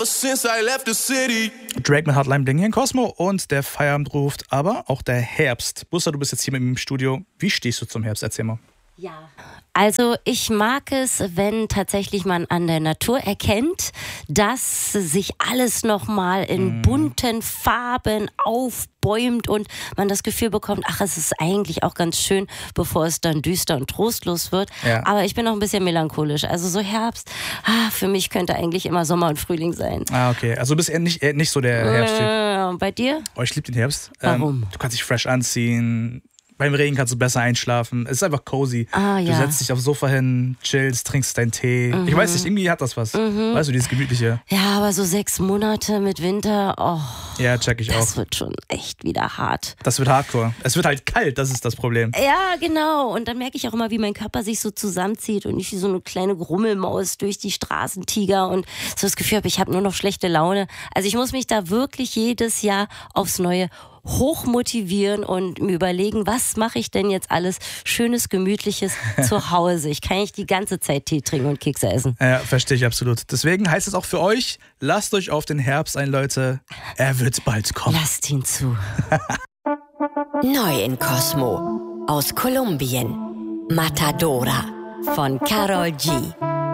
Since I left the city. Drake mit Hotline Bling hier in Cosmo und der Feierabend ruft, aber auch der Herbst. Buster, du bist jetzt hier mit mir im Studio. Wie stehst du zum Herbst? Erzähl mal. Ja, also ich mag es, wenn tatsächlich man an der Natur erkennt, dass sich alles nochmal in bunten Farben aufbäumt und man das Gefühl bekommt, ach, es ist eigentlich auch ganz schön, bevor es dann düster und trostlos wird. Ja. Aber ich bin noch ein bisschen melancholisch. Also so Herbst, für mich könnte eigentlich immer Sommer und Frühling sein. Ah, okay. Also du bist eher nicht so der Herbsttyp. Und bei dir? Oh, ich liebe den Herbst. Warum? Du kannst dich fresh anziehen. Beim Regen kannst du besser einschlafen. Es ist einfach cozy. Du setzt dich aufs Sofa hin, chillst, trinkst deinen Tee. Ich weiß nicht, irgendwie hat das was. Weißt du, dieses Gemütliche. Ja, aber so 6 Monate mit Winter, ja, check ich auch. Das wird schon echt wieder hart. Das wird hardcore. Es wird halt kalt, das ist das Problem. Ja, genau. Und dann merke ich auch immer, wie mein Körper sich so zusammenzieht und ich wie so eine kleine Grummelmaus durch die Straßen tiger und so das Gefühl habe, ich habe nur noch schlechte Laune. Also ich muss mich da wirklich jedes Jahr aufs Neue hochmotivieren und mir überlegen, was mache ich denn jetzt alles Schönes, Gemütliches zu Hause. Ich kann nicht die ganze Zeit Tee trinken und Kekse essen. Ja, verstehe ich absolut. Deswegen heißt es auch für euch, lasst euch auf den Herbst ein, Leute. Er wird bald kommen. Lasst ihn zu. Neu in Cosmo aus Kolumbien. Matadora von Karol G.